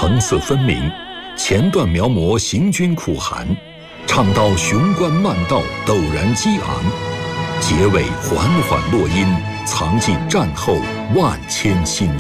层次分明，前段描摹行军苦寒，唱到雄关漫道陡然激昂，结尾缓缓落音，藏进战后万千心